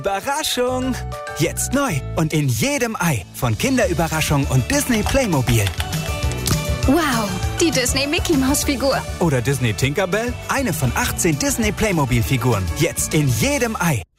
Überraschung! Jetzt neu und in jedem Ei von Kinderüberraschung und Disney Playmobil. Wow, die Disney Mickey Maus Figur. Oder Disney Tinkerbell, eine von 18 Disney Playmobil Figuren. Jetzt in jedem Ei.